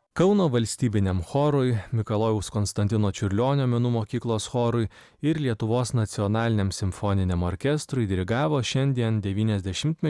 Kauno valstybiniam chorui, Mikalojaus Konstantino Čiurlionio menų mokyklos chorui ir Lietuvos nacionaliniam simfoniniam orkestrui dirigavo šiandien 90